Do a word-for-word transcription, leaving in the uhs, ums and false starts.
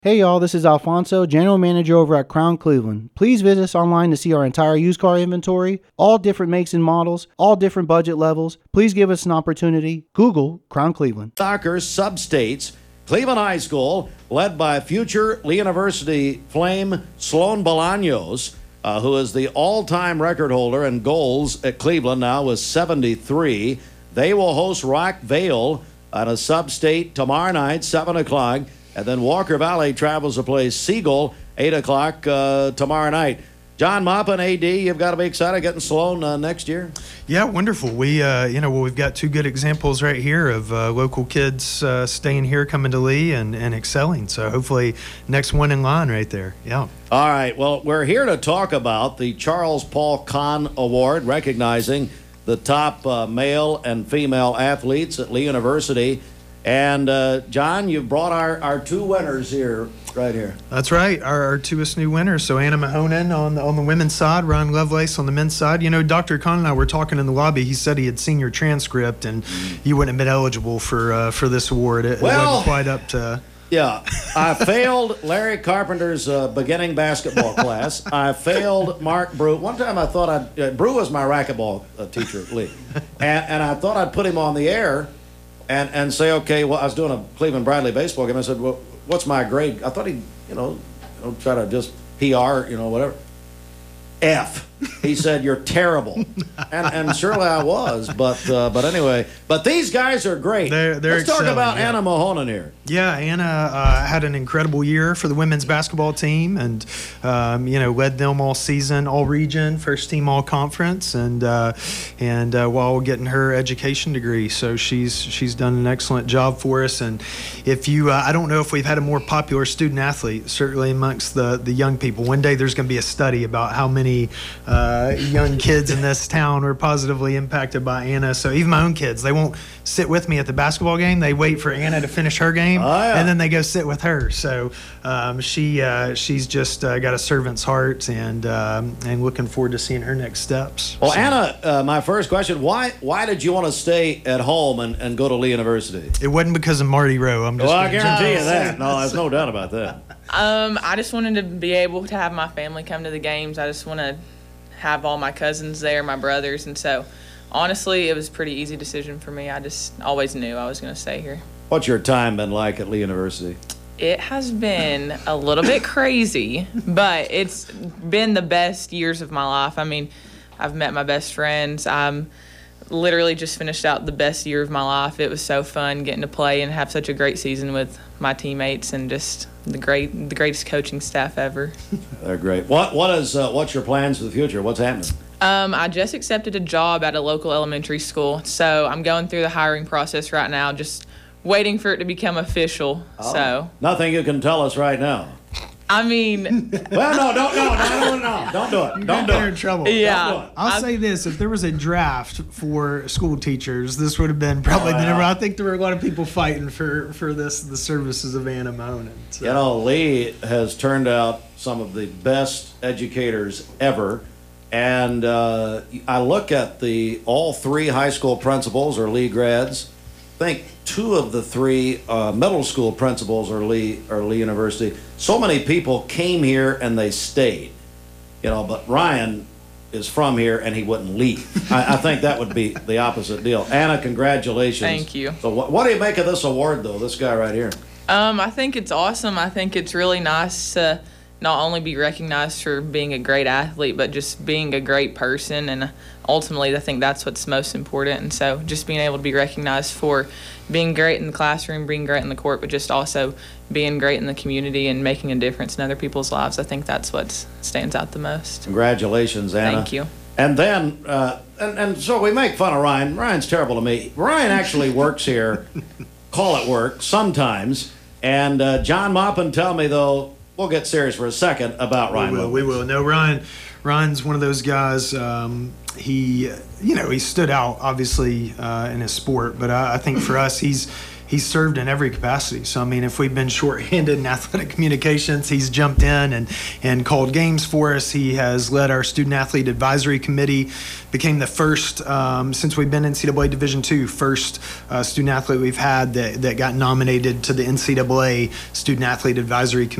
Hey y'all, this is Alfonso, General Manager over at Crown Cleveland. Please visit us online to see our entire used car inventory, all different makes and models, all different budget levels. Please give us an opportunity. Google Crown Cleveland. Soccer sub-states, Cleveland High School, led by future Lee University Flame Sloan Bolaños, uh, who is the all-time record holder in goals at Cleveland now with seventy-three. They will host Rockvale on a sub-state tomorrow night, seven o'clock. And then Walker Valley travels to play Siegel, eight o'clock uh, tomorrow night. John Maupin, A D, you've got to be excited getting Sloan uh, next year. Yeah, wonderful. We, uh, you know, well, we've got two good examples right here of uh, local kids uh, staying here, coming to Lee, and, and excelling. So hopefully next one in line right there. Yeah. All right. Well, we're here to talk about the Charles Paul Kahn Award, recognizing the top uh, male and female athletes at Lee University. And, uh, John, you've brought our, our two winners here, right here. That's right, our, our two new winners. So Anna Mahonen on the, on the women's side, Ryan Lovelace on the men's side. You know, Doctor Kahn and I were talking in the lobby. He said he had seen your transcript, and you wouldn't have been eligible for uh, for this award. It, well, it wasn't quite up to... Yeah, I failed Larry Carpenter's uh, beginning basketball class. I failed Mark Brew. One time I thought I'd... Uh, Brew was my racquetball uh, teacher at Lee. And, and I thought I'd put him on the air And, and say, okay, well, I was doing a Cleveland Bradley baseball game. I said, well, what's my grade? I thought he'd, you know, you know, try to just P R, you know, whatever. F. He said, you're terrible. And, and surely I was, but uh, but anyway. But these guys are great. They're, they're Let's talk about yeah. Anna Mahonen here. Yeah, Anna uh, had an incredible year for the women's basketball team, and um, you know, led them all season, all region, first team, all conference, and uh, and uh, while getting her education degree. So she's she's done an excellent job for us. And if you, uh, I don't know if we've had a more popular student athlete, certainly amongst the the young people. One day there's going to be a study about how many uh, young kids in this town were positively impacted by Anna. So even my own kids, they won't sit with me at the basketball game. They wait for Anna to finish her game, oh, yeah. and then they go sit with her. So um, she uh, she's just uh, got a servant's heart, and um, and looking forward to seeing her next steps. Well, so. Anna, uh, my first question: Why why did you want to stay at home and, and go to Lee University? It wasn't because of Marty Rowe. I'm just. Well, I guarantee you that. No, there's no doubt about that. Um, I just wanted to be able to have my family come to the games. I just want to have all my cousins there, my brothers, and so honestly, it was a pretty easy decision for me. I just always knew I was going to stay here. What's your time been like at Lee University? It has been a little bit crazy, but it's been the best years of my life. I mean, I've met my best friends. I'm literally just finished out the best year of my life. It was so fun getting to play and have such a great season with my teammates and just the great, the greatest coaching staff ever. They're great. What what is uh, what's your plans for the future? What's happening? Um, I just accepted a job at a local elementary school, so I'm going through the hiring process right now, just waiting for it to become official. Oh, so nothing you can tell us right now. I mean, well, no, don't, no, no, no, no, don't do it. You don't do they're it. in trouble. Yeah, don't do it. I'll I, say this: if there was a draft for school teachers, this would have been probably Oh, the yeah. number. I think there were a lot of people fighting for for this, the services of Anna Mahonen. So. You know, Lee has turned out some of the best educators ever. And uh, I look at the all three high school principals are Lee grads. I think two of the three uh, middle school principals are Lee are Lee University. So many people came here and they stayed, you know. But Ryan is from here and he wouldn't leave. I, I think that would be the opposite deal. Anna, congratulations. Thank you. So what, what do you make of this award, though? This guy right here. Um, I think it's awesome. I think it's really nice to not only be recognized for being a great athlete, but just being a great person. And ultimately, I think that's what's most important. And so just being able to be recognized for being great in the classroom, being great in the court, but just also being great in the community and making a difference in other people's lives, I think that's what stands out the most. Congratulations, Anna. Thank you. And then, uh, and, and so we make fun of Ryan. Ryan's terrible to me. Ryan actually works here, call it work, sometimes. And uh, John Maupin, tell me, though, we'll get serious for a second about Ryan. We will. We will. No, Ryan. Ryan's one of those guys. Um, he, you know, he stood out obviously uh, in his sport, but I, I think for us, he's he's served in every capacity. So I mean, if we've been shorthanded in athletic communications, he's jumped in and and called games for us. He has led our student athlete advisory committee. Became the first um, since we've been in N C double A Division two, first uh, student athlete we've had that that got nominated to the N C double A student athlete advisory committee.